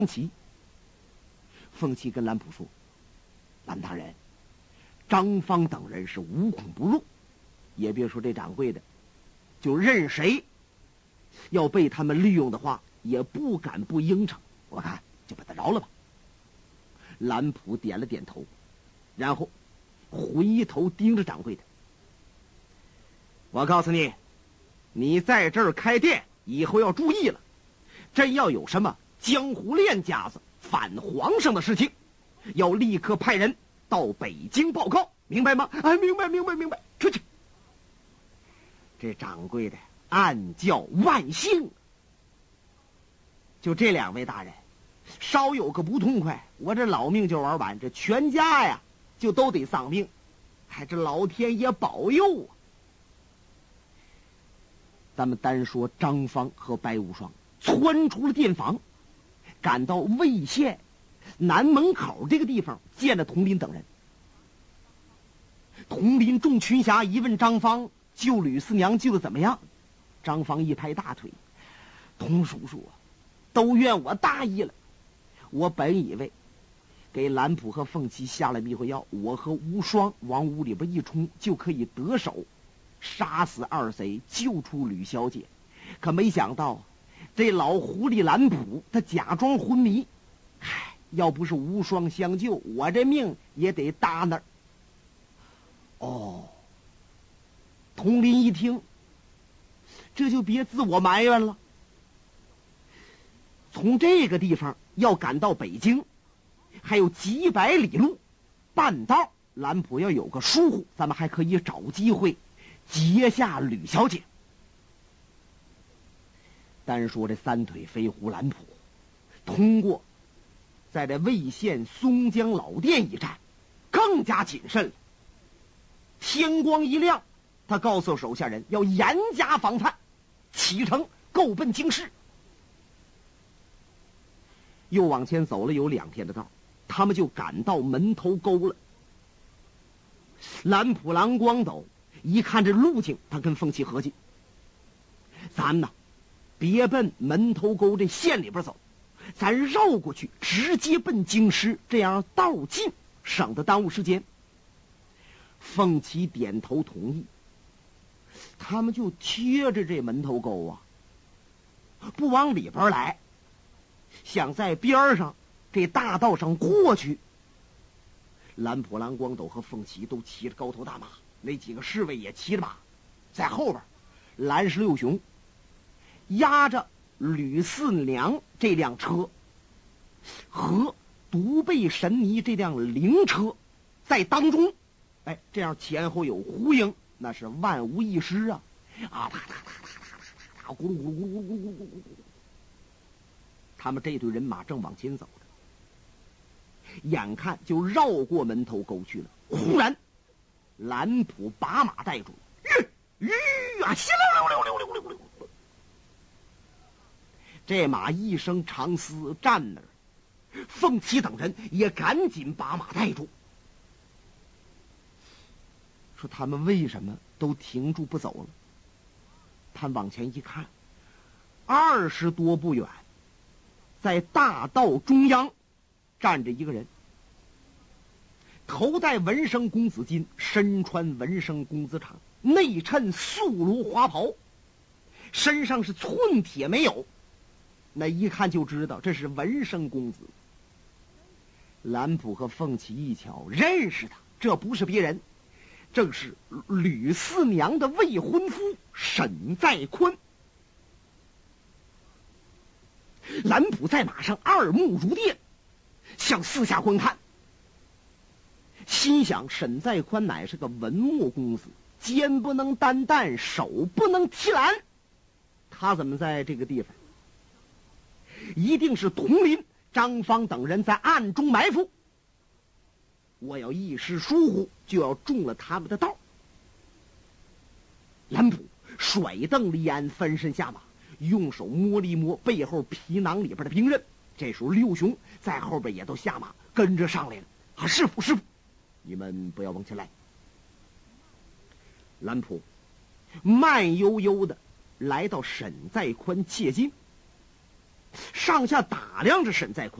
齐。凤齐跟蓝普说：“蓝大人，张芳等人是无孔不入，也别说这掌柜的，就任谁要被他们利用的话，也不敢不应承。我看就把他饶了吧。”蓝普点了点头，然后回头盯着掌柜的：“我告诉你，你在这儿开店以后要注意了，真要有什么江湖练家子反皇上的事情，要立刻派人到北京报告，明白吗？”“啊，明白。出去。”这掌柜的暗叫万幸。就这两位大人，稍有个不痛快，我这老命就玩完，这全家呀就都得丧命，还这老天爷保佑啊！咱们单说张芳和白无双窜出了店房，赶到魏县南门口这个地方，见了佟林等人。佟林众群侠一问张芳救吕四娘救的怎么样，张芳一拍大腿：“佟叔叔啊，都怨我大意了。我本以为给蓝普和凤齐下了迷魂药，我和无双往屋里边一冲就可以得手，杀死二贼，救出吕小姐。可没想到这老狐狸蓝普他假装昏迷，唉，要不是无双相救，我这命也得搭那儿。”哦，佟林一听，这就别自我埋怨了。从这个地方要赶到北京，还有几百里路，半道蓝普要有个疏忽，咱们还可以找机会截下吕小姐。单说这三腿飞狐蓝普，通过在这魏县松江老店一战，更加谨慎了。天光一亮，他告诉手下人要严加防范，启程够奔京师。又往前走了有2天的道，他们就赶到门头沟了。蓝普蓝光斗一看这路径，他跟凤齐合计：“咱们呢，别奔门头沟这县里边走，咱绕过去，直接奔京师，这样道近，省得耽误时间。”凤齐点头同意。他们就贴着这门头沟啊，不往里边来，想在边上这大道上过去。蓝普、蓝光斗和凤齐都骑着高头大马，那几个侍卫也骑着马，在后边蓝十六雄压着吕四娘这辆车和独背神尼这辆灵车在当中。哎，这样前后有呼应，那是万无一失啊！啊，啪啪啪啪啪啪啪，咕噜咕噜咕噜咕噜咕噜咕噜咕噜。他们这队人马正往前走着，眼看就绕过门头沟去了。忽然，蓝普把马带住，啊，稀溜溜溜溜溜溜溜。这马一声长嘶站那儿，凤齐等人也赶紧把马带住。说他们为什么都停住不走了？他往前一看，20多步远，在大道中央站着一个人，头戴文生公子巾，身穿文生公子氅，内衬素罗花袍，身上是寸铁没有，那一看就知道这是文生公子。蓝普和凤齐一瞧，认识他，这不是别人，正是吕四娘的未婚夫沈在坤。蓝普在马上二目如电，向四下观看，心想沈在宽乃是个文墨公子，肩不能担担，手不能提篮，他怎么在这个地方？一定是佟林、张芳等人在暗中埋伏，我要一时疏忽，就要中了他们的道。蓝普甩蹬离鞍，翻身下马，用手摸了一摸背后皮囊里边的兵刃。这时候六雄在后边也都下马跟着上来了。啊，师傅，师傅，你们不要往前来。蓝普慢悠悠的来到沈在宽切近， 上下打量着沈在坤。